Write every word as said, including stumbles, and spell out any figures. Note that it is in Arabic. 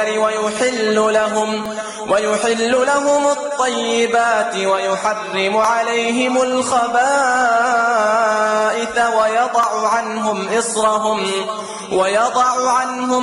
ويحل لهم ويحل لهم الطيبات ويحرم عليهم الخبائث ويضع عنهم إصرهم ويضع عنهم